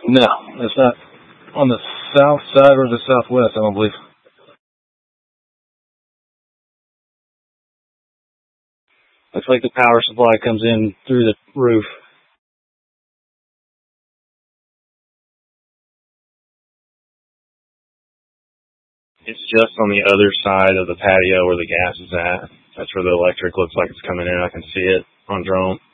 No, it's not on the south side or the southwest, I don't believe. Looks like the power supply comes in through the roof. It's just on the other side of the patio where the gas is at. That's where the electric looks like it's coming in. I can see it on drone.